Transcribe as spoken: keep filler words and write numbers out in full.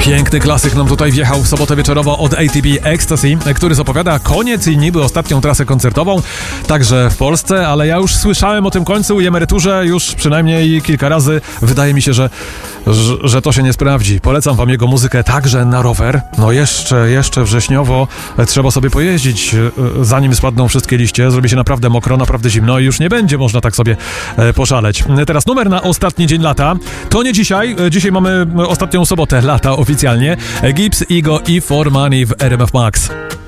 Piękny klasyk nam tutaj wjechał w sobotę wieczorowo od A T B Ecstasy, który zapowiada koniec i niby ostatnią trasę koncertową, także w Polsce, ale ja już słyszałem o tym końcu i emeryturze już przynajmniej kilka razy. Wydaje mi się, że, że, że to się nie sprawdzi. Polecam wam jego muzykę także na rower. No jeszcze, jeszcze wrześniowo trzeba sobie pojeździć, zanim spadną wszystkie liście. Zrobi się naprawdę mokro, naprawdę zimno i już nie będzie można tak sobie poszaleć. Teraz numer na ostatni dzień lata. To nie dzisiaj. Dzisiaj mamy ostatnią sobotę lata oficjalnie. Gibbs, Ego i For Money w R M F Max.